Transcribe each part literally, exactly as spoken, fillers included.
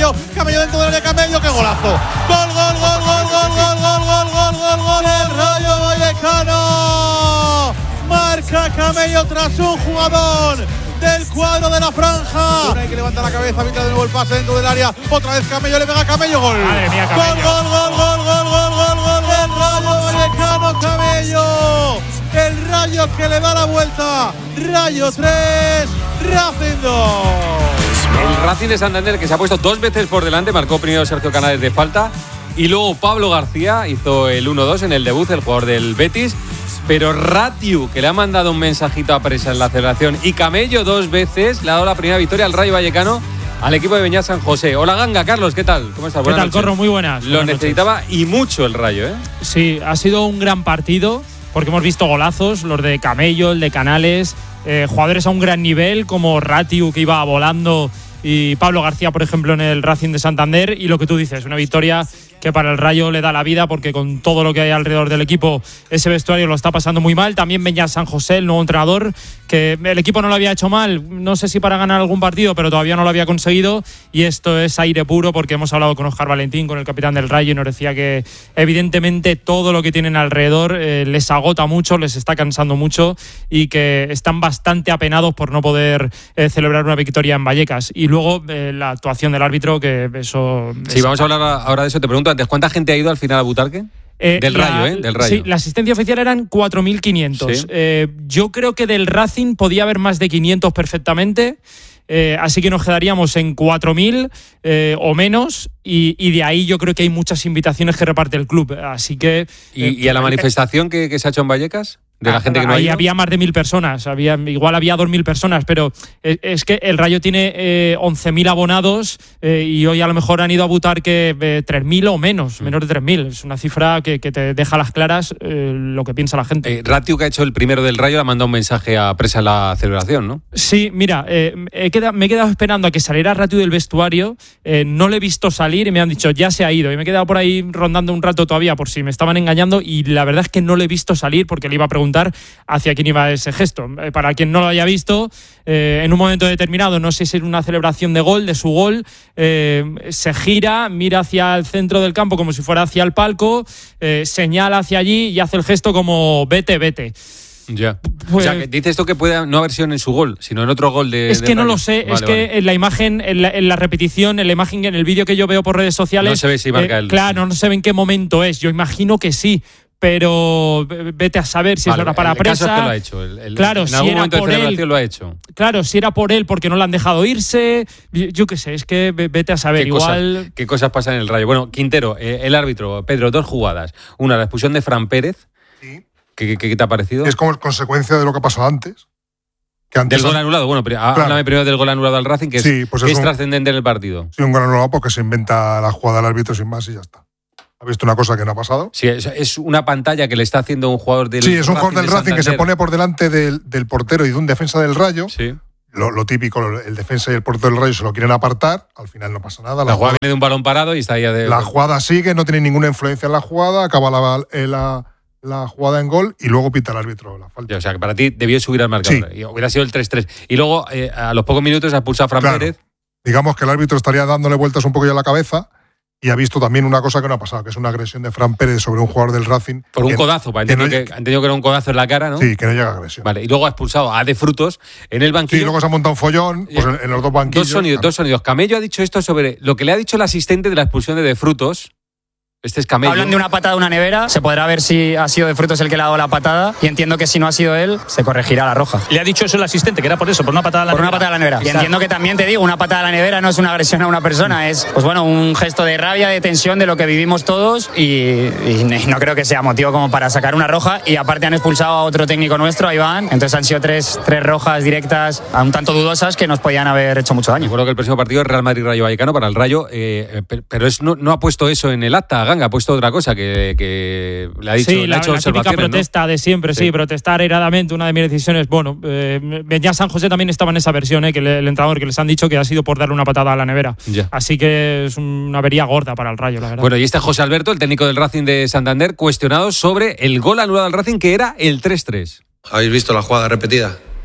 Camello, Camello dentro del área, Camello, qué golazo. Gol, gol, gol, gol, gol, gol, gol, gol, gol, gol, gol, el Rayo Vallecano. Marca Camello tras un jugador del cuadro de la franja. Una que levanta la cabeza, evita de nuevo el pase dentro del área. Otra vez Camello, le pega a Camello, gol. Madre mía, Camello. Gol, gol, gol, gol, gol, gol, gol, gol del Rayo Vallecano, Camello. El Rayo que le da la vuelta. Rayo tres, Racing dos. El Racing de Santander, que se ha puesto dos veces por delante, marcó primero Sergio Canales de falta y luego Pablo García hizo el uno dos en el debut, el jugador del Betis. Pero Ratiu, que le ha mandado un mensajito a Presa en la celebración, y Camello dos veces le ha dado la primera victoria al Rayo Vallecano, al equipo de Beñat San José. Hola Ganga, Carlos, ¿qué tal? ¿Cómo estás? ¿Qué Buenas tal, noches. Corro? Muy buenas. Lo buenas necesitaba noches. Y mucho el Rayo, ¿eh? Sí, ha sido un gran partido, porque hemos visto golazos, los de Camello, el de Canales, eh, jugadores a un gran nivel, como Ratiu, que iba volando, y Pablo García, por ejemplo, en el Racing de Santander. Y lo que tú dices, una victoria que para el Rayo le da la vida, porque con todo lo que hay alrededor del equipo, ese vestuario lo está pasando muy mal. También Beñat San José, el nuevo entrenador, que el equipo no lo había hecho mal, no sé si para ganar algún partido, pero todavía no lo había conseguido. Y esto es aire puro, porque hemos hablado con Óscar Valentín, con el capitán del Rayo, y nos decía que evidentemente todo lo que tienen alrededor eh, les agota mucho, les está cansando mucho, y que están bastante apenados por no poder eh, celebrar una victoria en Vallecas. Y luego eh, la actuación del árbitro, que eso... Sí, vamos a hablar ahora de eso. Te pregunto antes, ¿cuánta gente ha ido al final a Butarque? Eh, del la, Rayo, ¿eh? Del Rayo. Sí, la asistencia oficial eran cuatro mil quinientos. Sí. Eh, yo creo que del Racing podía haber más de quinientos perfectamente. Eh, así que nos quedaríamos en cuatro mil eh, o menos, y, y de ahí yo creo que hay muchas invitaciones que reparte el club. Así que... ¿Y, eh, y a la manifestación que, que se ha hecho en Vallecas? De la gente que no ahí ha ido. había más de mil personas, había, igual había dos mil personas, pero es, es que el Rayo tiene eh, once mil abonados eh, y hoy a lo mejor han ido a Butarque eh, tres mil o menos, menos de tres mil. Es una cifra que, que te deja a las claras eh, lo que piensa la gente. Eh, Ratiu, que ha hecho el primero del Rayo, le ha mandado un mensaje a Presa en la celebración, ¿no? Sí, mira, eh, he quedado, me he quedado esperando a que saliera Ratiu del vestuario, eh, no le he visto salir y me han dicho ya se ha ido, y me he quedado por ahí rondando un rato todavía por si me estaban engañando, y la verdad es que no le he visto salir, porque le iba a preguntar hacia quién iba ese gesto. Eh, para quien no lo haya visto, eh, en un momento determinado, no sé si es una celebración de gol, de su gol, eh, se gira, mira hacia el centro del campo como si fuera hacia el palco, eh, señala hacia allí y hace el gesto como vete, vete. Ya. Pues, o sea, que dice esto que puede no haber sido en su gol, sino en otro gol de. Es que del no Rayo. lo sé, Vale, es que vale. en la imagen, en la, en la repetición, en la imagen, en el vídeo que yo veo por redes sociales, No se ve si marca eh, el- claro, no se ve en qué momento es. Yo imagino que sí, pero vete a saber si Vale, es hora para el caso Presa. es que lo ha hecho. El, el, Claro, en si algún era momento de por él. celebración lo ha hecho. Claro, si era por él porque no le han dejado irse, yo, yo qué sé, es que ve- vete a saber. ¿Qué Igual. cosas, qué cosas pasan en el Rayo? Bueno, Quintero, eh, el árbitro, Pedro, dos jugadas. Una, la expulsión de Fran Pérez. Sí. ¿Qué, qué- qué te ha parecido? Es como consecuencia de lo que ha pasado antes. Que antes Del gol anulado. Bueno, pero Claro. háblame primero del gol anulado al Racing, que es, Sí, pues que es es un- trascendente en el partido. sí, un gran anulado porque se inventa la jugada del árbitro sin más y ya está. ¿Ha visto una cosa que no ha pasado? Sí, es, es una pantalla que le está haciendo un jugador del Sí, es un jugador del de Racing que se Santander. pone por delante del, del portero y de un defensa del Rayo. Sí. Lo, lo típico, el defensa y el portero del Rayo se lo quieren apartar. Al final no pasa nada. La jugada viene de un balón parado y está ahí de. La jugada sigue, no tiene ninguna influencia en la jugada, acaba la, eh, la, la jugada en gol y luego pita el árbitro la falta. O sea, que para ti debió subir al marcador. Sí. Y hubiera sido el tres tres. Y luego, eh, a los pocos minutos, ha expulsado a Fran Claro. Pérez. Digamos que el árbitro estaría dándole vueltas un poco ya a la cabeza y ha visto también una cosa que no ha pasado, que es una agresión de Fran Pérez sobre un jugador del Racing. Por un que- codazo. Han que no- entendido que, han entendido que era un codazo en la cara, ¿no? Sí, que no llega a agresión. Vale. Y luego ha expulsado a De Frutos en el Sí, banquillo. luego se ha montado un follón pues, en, en los dos banquillos. Dos sonidos, dos sonidos. Camello ha dicho esto sobre lo que le ha dicho el asistente de la expulsión de De Frutos. Este es Camello. Hablan de una patada de una nevera, se podrá ver si ha sido De Frutos el que le ha dado la patada y entiendo que si no ha sido él, se corregirá la roja. Le ha dicho eso el asistente, que era por eso, por una patada a la Por una nevera. patada a la nevera. Y entiendo que también te digo, una patada a la nevera no es una agresión a una persona, es pues bueno, un gesto de rabia, de tensión de lo que vivimos todos y, y no creo que sea motivo como para sacar una roja. Y aparte han expulsado a otro técnico nuestro, a Iván, entonces han sido tres, tres rojas directas, un tanto dudosas, que nos podían haber hecho mucho daño. Recuerdo que el próximo partido es Real Madrid-Rayo Vallecano para el Rayo, eh, pe- pero es, no, no ha puesto eso en el acta, Ganga, ha puesto otra cosa que, que le ha dicho. Sí, le ha la, hecho la típica observaciones, ¿no? protesta de siempre, sí. Sí. protestar airadamente, una de mis decisiones. Bueno, eh, Beñat San José también estaba en esa versión, eh, que le- el entrenador que les han dicho que ha sido por darle una patada a la nevera. Ya. Así que es una avería gorda para el Rayo, la verdad. Bueno, y este José Alberto, el técnico del Racing de Santander, cuestionado sobre el gol anulado al Racing, que era el tres tres. ¿Habéis visto la jugada repetida?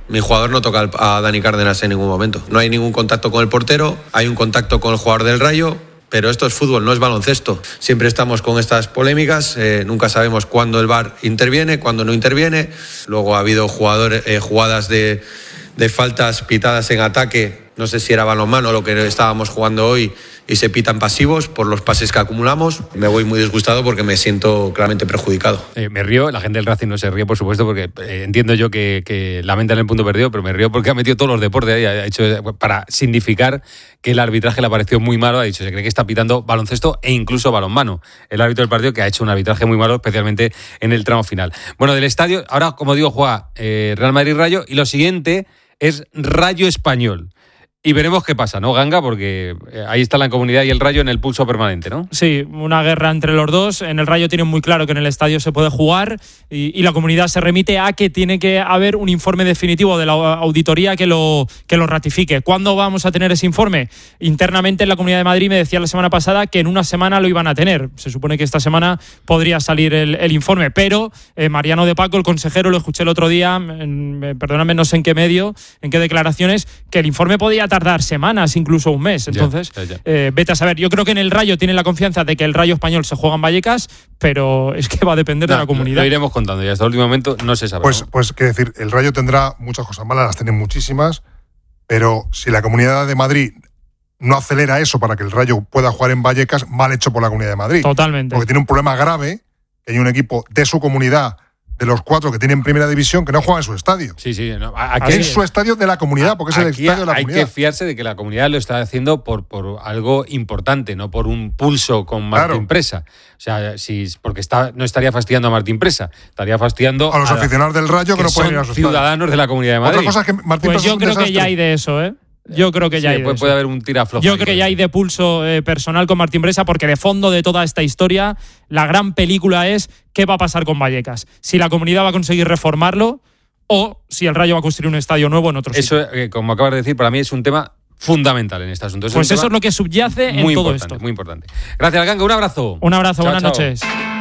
Mi jugador no toca a Dani Cárdenas en ningún momento. No hay ningún contacto con el portero, hay un contacto con el jugador del Rayo, pero esto es fútbol, no es baloncesto. Siempre estamos con estas polémicas, eh, nunca sabemos cuándo el V A R interviene, cuándo no interviene. Luego ha habido jugadores, eh, jugadas de, de faltas pitadas en ataque, no sé si era balonmano lo que estábamos jugando hoy, y se pitan pasivos por los pases que acumulamos. Me voy muy disgustado porque me siento claramente perjudicado. Eh, me río, la gente del Racing no se ríe, por supuesto, porque eh, entiendo yo que, que lamentan el punto perdido, pero me río porque ha metido todos los deportes ahí, ha hecho para significar que el arbitraje le ha parecido muy malo, ha dicho, se cree que está pitando baloncesto e incluso balonmano. El árbitro del partido que ha hecho un arbitraje muy malo, especialmente en el tramo final. Bueno, del estadio, ahora, como digo, juega eh, Real Madrid-Rayo, y lo siguiente es Rayo Español. Y veremos qué pasa, ¿no, Ganga? Porque ahí está la Comunidad y el Rayo en el pulso permanente, ¿no? Sí, una guerra entre los dos. En el Rayo tienen muy claro que en el estadio se puede jugar y, y la Comunidad se remite a que tiene que haber un informe definitivo de la auditoría que lo, que lo ratifique. ¿Cuándo vamos a tener ese informe? Internamente en la Comunidad de Madrid me decía la semana pasada que en una semana lo iban a tener. Se supone que esta semana podría salir el, el informe, pero eh, Mariano de Paco, el consejero, lo escuché el otro día, en, perdóname, no sé en qué medio, en qué declaraciones, que el informe podía tardar semanas, incluso un mes. Entonces, ya, ya, ya. Eh, vete a saber. Yo creo que en el Rayo tienen la confianza de que el Rayo Español se juega en Vallecas, pero es que va a depender no, de la Comunidad. Lo iremos contando y hasta el último momento no se sabe. Pues, ¿no? pues qué decir, el Rayo tendrá muchas cosas malas, las tiene muchísimas, pero si la Comunidad de Madrid no acelera eso para que el Rayo pueda jugar en Vallecas, mal hecho por la Comunidad de Madrid. Totalmente. Porque tiene un problema grave, que hay un equipo de su comunidad, de los cuatro que tienen primera división, que no juegan en su estadio. Sí, sí. No, aquí, es su estadio de la comunidad, porque es el estadio de la hay comunidad. Hay que fiarse de que la comunidad lo está haciendo por, por algo importante, no por un pulso con Martín claro. Presa. O sea, si, porque está, no estaría fastidiando a Martín Presa, estaría fastidiando a los a aficionados del Rayo que, que no pueden ir a sus ciudadanos de la Comunidad de Madrid. Otra cosa es que Martín pues Presa yo es un creo desastre. que ya hay de eso, ¿eh? Yo creo que ya sí, hay de puede, eso. puede haber un tiraflojo. Yo creo que ya hay de pulso eh, personal con Martín Presa, porque de fondo de toda esta historia, la gran película es qué va a pasar con Vallecas. Si la Comunidad va a conseguir reformarlo o si el Rayo va a construir un estadio nuevo en otro sitio. Eso, eh, como acabas de decir, para mí es un tema fundamental en este asunto. Es pues eso es lo que subyace en todo esto. Muy importante. Gracias, Ganga. Un abrazo. Un abrazo. Chao, buenas chao. noches.